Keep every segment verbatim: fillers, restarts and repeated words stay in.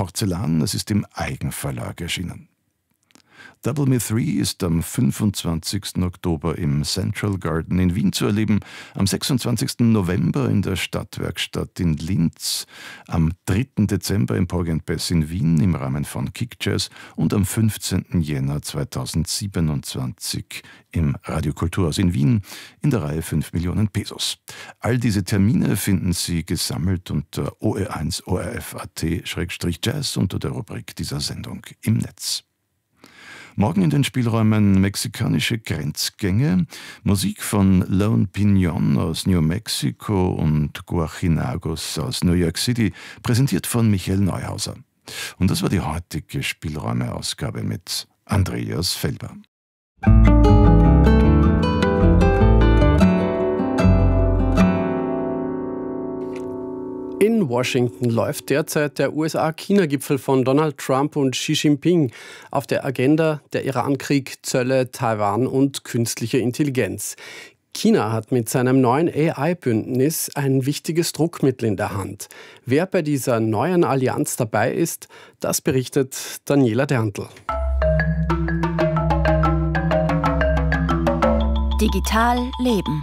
Porzellan. Es ist im Eigenverlag erschienen. Double Me Three ist am fünfundzwanzigsten Oktober im Central Garden in Wien zu erleben, am sechsundzwanzigsten November in der Stadtwerkstatt in Linz, am dritten Dezember im Porgy Bess in Wien im Rahmen von Kick Jazz und am fünfzehnten Jänner zweitausendsiebenundzwanzig im Radio Kulturhaus in Wien in der Reihe fünf Millionen Pesos. All diese Termine finden Sie gesammelt unter o e eins o r f punkt a t Schrägstrich jazz unter der Rubrik dieser Sendung im Netz. Morgen in den Spielräumen mexikanische Grenzgänge, Musik von Lone Pinion aus New Mexico und Guajinagos aus New York City, präsentiert von Michael Neuhauser. Und das war die heutige Spielräume-Ausgabe mit Andreas Felber. In Washington läuft derzeit der U S A-China-Gipfel von Donald Trump und Xi Jinping. Auf der Agenda der Irankrieg, Zölle, Taiwan und künstliche Intelligenz. China hat mit seinem neuen A I-Bündnis ein wichtiges Druckmittel in der Hand. Wer bei dieser neuen Allianz dabei ist, das berichtet Daniela Derntl. Digital Leben.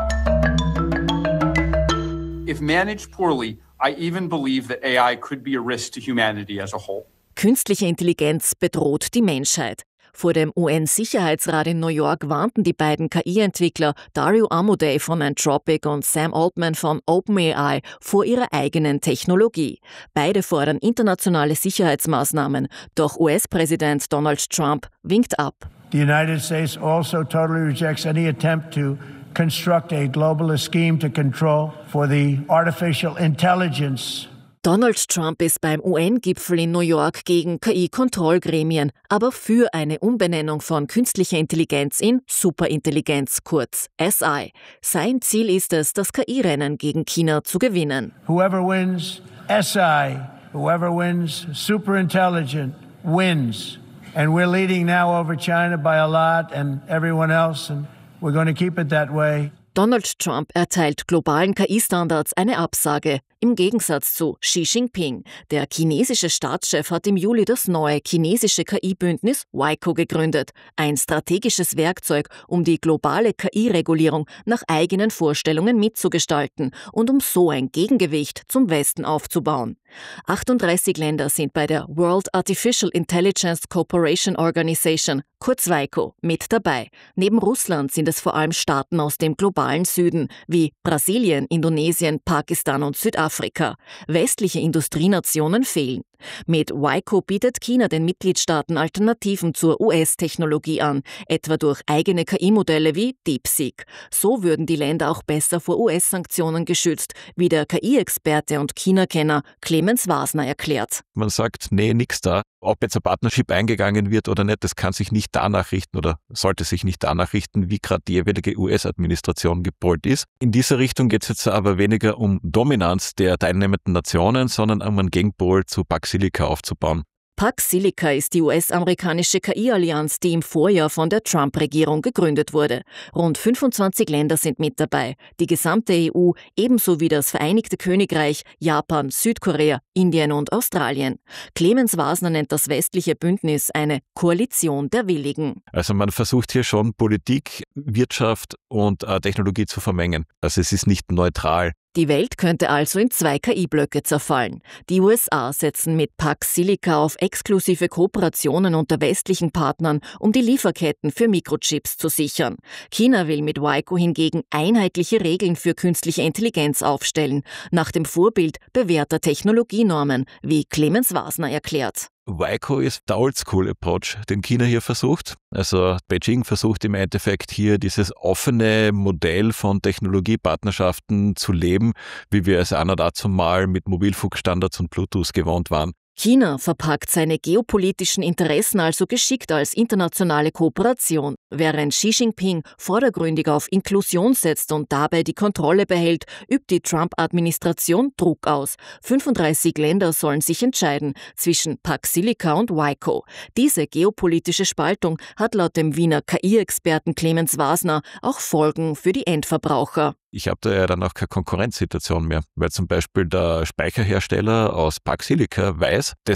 If managed poorly, I even believe that A I could be a risk to humanity as a whole. Künstliche Intelligenz bedroht die Menschheit. Vor dem U N-Sicherheitsrat in New York warnten die beiden K I-Entwickler Dario Amodei von Anthropic und Sam Altman von OpenAI vor ihrer eigenen Technologie. Beide fordern internationale Sicherheitsmaßnahmen, doch U S-Präsident Donald Trump winkt ab. The United States also totally rejects any attempt to construct a globalist scheme to control for the artificial intelligence. Donald Trump ist beim U N-Gipfel in New York gegen K I-Kontrollgremien, aber für eine Umbenennung von künstlicher Intelligenz in Superintelligenz, kurz S I. Sein Ziel ist es, das K I-Rennen gegen China zu gewinnen. Whoever wins S I, whoever wins superintelligent, wins. And we're leading now over China by a lot and everyone else, and we're going to keep it that way. Donald Trump erteilt globalen K I-Standards eine Absage, im Gegensatz zu Xi Jinping. Der chinesische Staatschef hat im Juli das neue chinesische K I-Bündnis W I C O gegründet, ein strategisches Werkzeug, um die globale K I-Regulierung nach eigenen Vorstellungen mitzugestalten und um so ein Gegengewicht zum Westen aufzubauen. achtunddreißig Länder sind bei der World Artificial Intelligence Cooperation Organization, kurz W I C O, mit dabei. Neben Russland sind es vor allem Staaten aus dem globalen Süden, wie Brasilien, Indonesien, Pakistan und Südafrika. Westliche Industrienationen fehlen. Mit W I C O bietet China den Mitgliedstaaten Alternativen zur U S-Technologie an, etwa durch eigene K I-Modelle wie DeepSeek. So würden die Länder auch besser vor U S-Sanktionen geschützt, wie der K I-Experte und China-Kenner Clemens Wasner erklärt. Man sagt, nee, nix da. Ob jetzt ein Partnership eingegangen wird oder nicht, das kann sich nicht danach richten oder sollte sich nicht danach richten, wie gerade die jeweilige U S-Administration gepolt ist. In dieser Richtung geht es jetzt aber weniger um Dominanz der teilnehmenden Nationen, sondern um einen Gegenpol zu Pax Silica aufzubauen. Pax Silica ist die U S-amerikanische K I-Allianz, die im Vorjahr von der Trump-Regierung gegründet wurde. Rund fünfundzwanzig Länder sind mit dabei, die gesamte E U ebenso wie das Vereinigte Königreich, Japan, Südkorea, Indien und Australien. Clemens Wasner nennt das westliche Bündnis eine Koalition der Willigen. Also man versucht hier schon Politik, Wirtschaft und äh, Technologie zu vermengen. Also es ist nicht neutral. Die Welt könnte also in zwei K I-Blöcke zerfallen. Die U S A setzen mit Pax Silica auf exklusive Kooperationen unter westlichen Partnern, um die Lieferketten für Mikrochips zu sichern. China will mit W I C O hingegen einheitliche Regeln für künstliche Intelligenz aufstellen, nach dem Vorbild bewährter Technologienormen, wie Clemens Wasner erklärt. W I C O ist der Oldschool-Approach, den China hier versucht. Also Beijing versucht im Endeffekt hier dieses offene Modell von Technologiepartnerschaften zu leben, wie wir es einer dazu mal mit Mobilfunkstandards und Bluetooth gewohnt waren. China verpackt seine geopolitischen Interessen also geschickt als internationale Kooperation. Während Xi Jinping vordergründig auf Inklusion setzt und dabei die Kontrolle behält, übt die Trump-Administration Druck aus. fünfunddreißig Länder sollen sich entscheiden zwischen Pax Silica und W I C O. Diese geopolitische Spaltung hat laut dem Wiener K I-Experten Clemens Wasner auch Folgen für die Endverbraucher. Ich habe da ja dann auch keine Konkurrenzsituation mehr, weil zum Beispiel der Speicherhersteller aus Pax Silica weiß, das